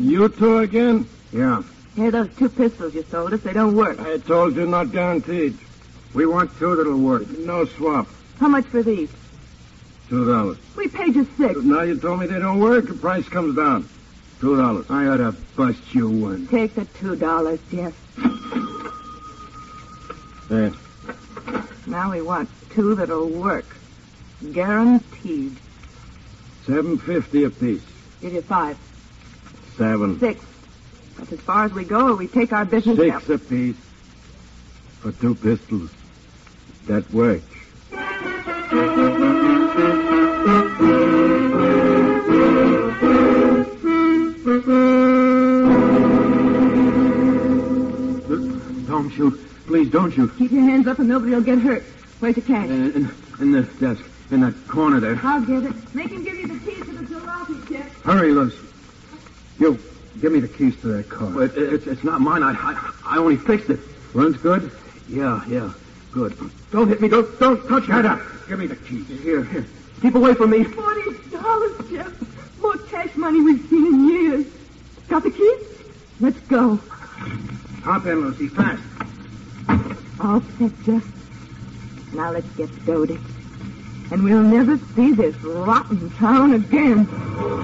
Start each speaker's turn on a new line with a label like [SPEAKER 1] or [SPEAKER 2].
[SPEAKER 1] You two again?
[SPEAKER 2] Yeah.
[SPEAKER 3] Here, those 2 pistols you sold us, they don't work.
[SPEAKER 1] I told you not guaranteed.
[SPEAKER 2] We want 2 that'll work.
[SPEAKER 1] No swap.
[SPEAKER 3] How much for these?
[SPEAKER 1] $2.
[SPEAKER 3] We paid you 6.
[SPEAKER 1] Now you told me they don't work, the price comes down. $2.
[SPEAKER 2] I ought to bust you one.
[SPEAKER 3] Take the $2, Jeff.
[SPEAKER 1] There.
[SPEAKER 3] Now we want 2 that'll work. Guaranteed.
[SPEAKER 1] $7.50 apiece.
[SPEAKER 3] Give you 5.
[SPEAKER 1] 7.
[SPEAKER 3] 6. That's as far as we go, or we take our business
[SPEAKER 1] 6
[SPEAKER 3] out.
[SPEAKER 1] apiece. For 2 pistols. That works.
[SPEAKER 2] Don't shoot. Please don't shoot.
[SPEAKER 3] Keep your hands up and nobody will get hurt. Where's the cash?
[SPEAKER 2] In the desk. In that corner there.
[SPEAKER 3] I'll get it. Make him give you the keys to the Jalopy, Jeff.
[SPEAKER 2] Hurry, Luce. You, give me the keys to that car. It's not mine. I only fixed it. Runs good? Yeah. Good. Don't hit me. Don't touch me. Shut up. Give me the keys. Here. Keep away from me.
[SPEAKER 3] $40, Jeff. More cash money we've seen in years. Got the keys? Let's go.
[SPEAKER 2] Hop in, Lucy. Fast.
[SPEAKER 3] All set, Jeff. Now let's get started. And we'll never see this rotten town again.